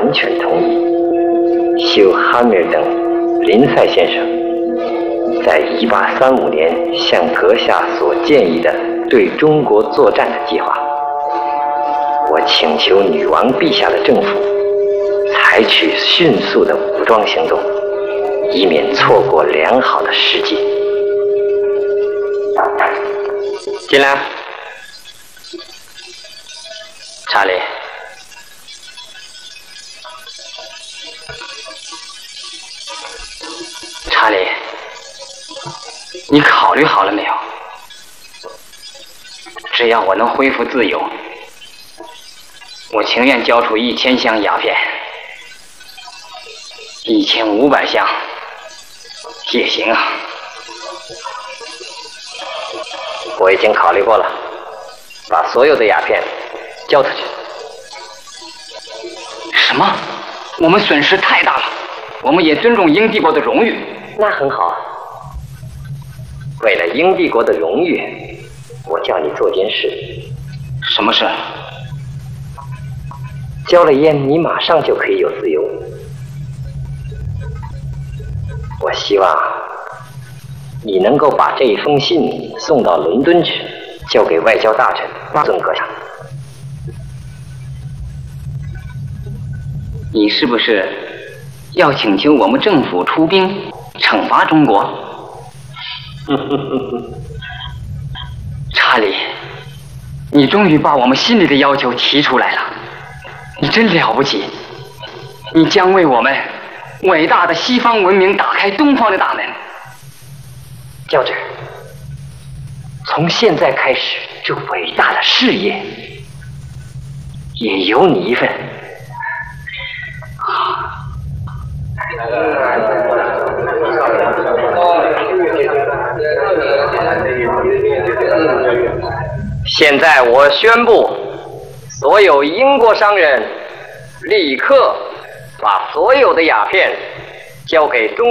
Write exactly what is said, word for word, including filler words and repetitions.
完全同意。休·哈密尔登、林赛先生在一八三五年向阁下所建议的对中国作战的计划，我请求女王陛下的政府采取迅速的武装行动，以免错过良好的时机。进来，查理。查理，你考虑好了没有？只要我能恢复自由，我情愿交出一千箱鸦片，一千五百箱也行啊。我已经考虑过了，把所有的鸦片交出去。什么？我们损失太大了，我们也尊重英帝国的荣誉。那很好，为了英帝国的荣誉，我叫你做件事。什么事？交了烟，你马上就可以有自由。我希望你能够把这一封信送到伦敦去，交给外交大臣巴顿阁下。你是不是要请求我们政府出兵惩罚中国？查理，你终于把我们心里的要求提出来了，你真了不起！你将为我们伟大的西方文明打开东方的大门。教授，从现在开始，这伟大的事业也有你一份。现在我宣布，所有英国商人立刻把所有的鸦片交给中